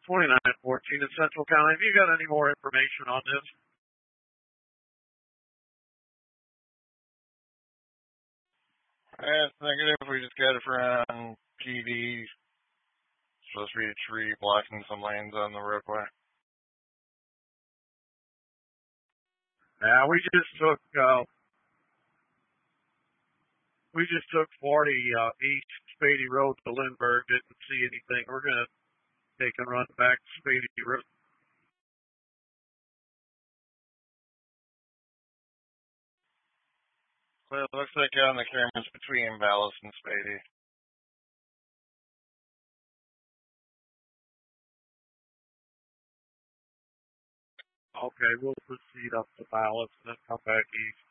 2914 in Central County. Have you got any more information on this? It's negative. We just got it from PD. Supposed to be a tree blocking some lanes on the roadway. Yeah, we just took 40 East Spady Road to Lindbergh. Didn't see anything. We're gonna take and run back to Spady Road. Well, it looks like on the cameras between Vallis and Spady. Okay, we'll proceed up to Vallis and then come back east.